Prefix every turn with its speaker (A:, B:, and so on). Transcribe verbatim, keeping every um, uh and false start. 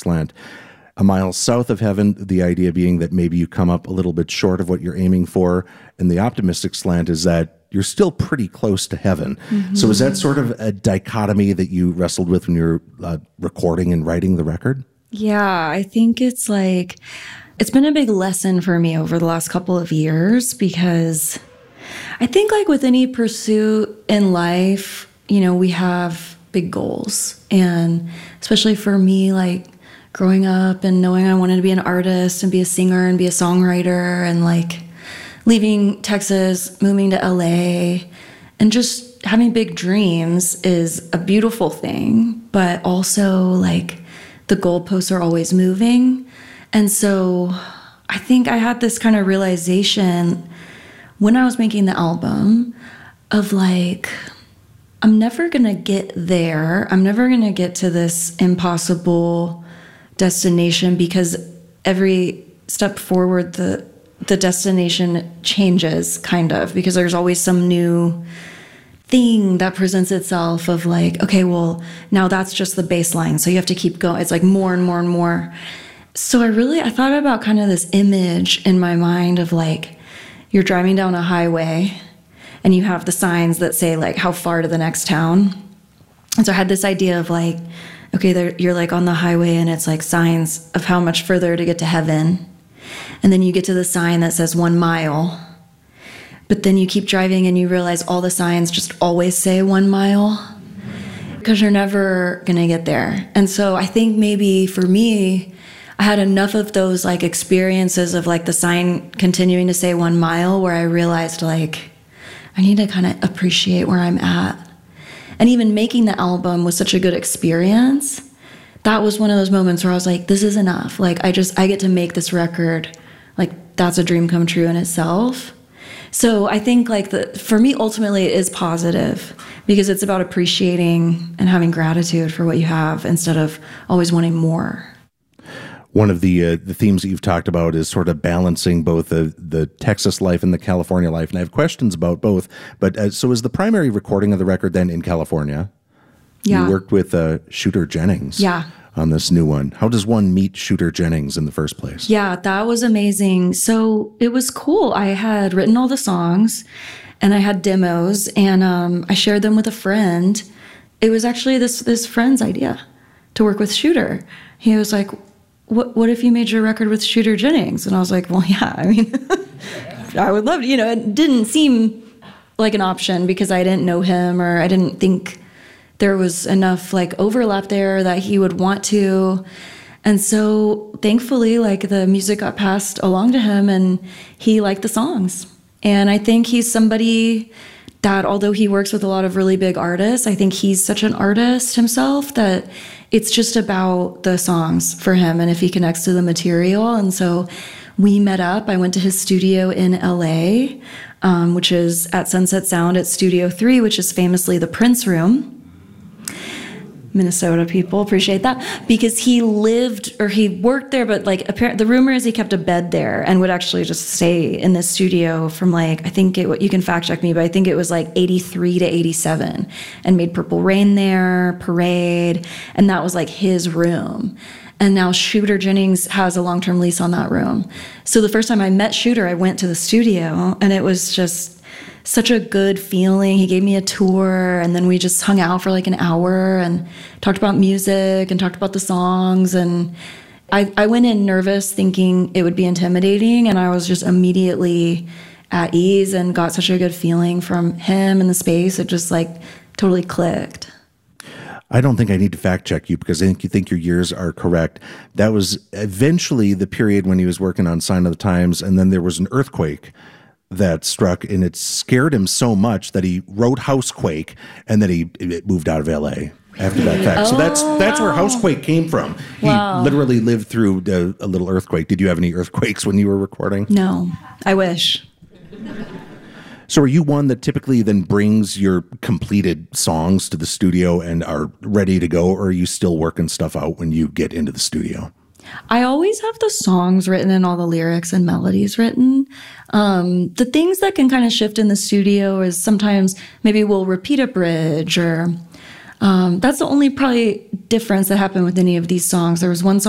A: slant. A mile south of heaven, the idea being that maybe you come up a little bit short of what you're aiming for. And the optimistic slant is that you're still pretty close to heaven. Mm-hmm. So is that sort of a dichotomy that you wrestled with when you're uh, recording and writing the record?
B: Yeah, I think it's like, it's been a big lesson for me over the last couple of years, because I think like with any pursuit in life, you know, we have big goals. And especially for me, like, growing up and knowing I wanted to be an artist and be a singer and be a songwriter, and like leaving Texas, moving to L A, and just having big dreams is a beautiful thing. But also like the goalposts are always moving. And so I think I had this kind of realization when I was making the album of like, I'm never going to get there. I'm never going to get to this impossible destination, because every step forward, the the destination changes kind of, because there's always some new thing that presents itself of like, okay, well, now that's just the baseline. So you have to keep going. It's like more and more and more. So I really, I thought about kind of this image in my mind of like, you're driving down a highway and you have the signs that say like how far to the next town. And so I had this idea of like, okay, there, you're like on the highway and it's like signs of how much further to get to heaven. And then you get to the sign that says one mile. But then you keep driving and you realize all the signs just always say one mile, because you're never going to get there. And so I think maybe for me, I had enough of those like experiences of like the sign continuing to say one mile where I realized like, I need to kind of appreciate where I'm at. And even making the album was such a good experience. That was one of those moments where I was like, this is enough. Like, I just, I get to make this record. Like, that's a dream come true in itself. So I think like the, for me, ultimately it is positive, because it's about appreciating and having gratitude for what you have instead of always wanting more.
A: One of the uh, the themes that you've talked about is sort of balancing both the, the Texas life and the California life. And I have questions about both. But uh, so is the primary recording of the record then in California?
B: Yeah.
A: You worked with uh, Shooter Jennings
B: yeah.
A: on this new one. How does one meet Shooter Jennings in the first place?
B: Yeah, that was amazing. So it was cool. I had written all the songs and I had demos, and um, I shared them with a friend. It was actually this this friend's idea to work with Shooter. He was like, What what if you made your record with Shooter Jennings? And I was like, well, yeah, I mean, I would love to. You know, it didn't seem like an option because I didn't know him, or I didn't think there was enough like overlap there that he would want to. And so thankfully, like the music got passed along to him and he liked the songs. And I think he's somebody that, although he works with a lot of really big artists, I think he's such an artist himself that it's just about the songs for him and if he connects to the material. And so we met up. I went to his studio in L A, um, which is at Sunset Sound at Studio three, which is famously the Prince Room. Minnesota people appreciate that, because he lived or he worked there, but like apparently the rumor is he kept a bed there and would actually just stay in this studio from like, I think it, you can fact check me, but I think it was like eighty-three to eighty-seven, and made Purple Rain there, Parade, and that was like his room. And now Shooter Jennings has a long-term lease on that room. So the first time I met Shooter, I went to the studio and it was just such a good feeling. He gave me a tour, and then we just hung out for like an hour and talked about music and talked about the songs. And I, I went in nervous thinking it would be intimidating, and I was just immediately at ease and got such a good feeling from him and the space. It just like totally clicked.
A: I don't think I need to fact check you because I think you think your years are correct. That was eventually the period when he was working on Sign of the Times, and then there was an earthquake that struck, and it scared him so much that he wrote Housequake, and then he it moved out of L A after that fact. Oh, so that's that's where Housequake came from. He wow. literally lived through a, a little earthquake. Did you have any earthquakes when you were recording?
B: No, I wish.
A: So are you one that typically then brings your completed songs to the studio and are ready to go, or are you still working stuff out when you get into the studio?
B: I always have the songs written and all the lyrics and melodies written. Um, the things that can kind of shift in the studio is sometimes maybe we'll repeat a bridge, or um, that's the only probably difference that happened with any of these songs. There was one song